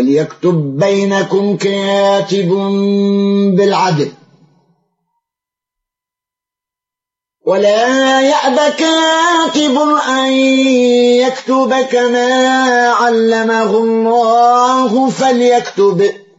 وليكتب بينكم كاتب بالعدل ولا يأب كاتب أن يكتب كما علمه الله فليكتب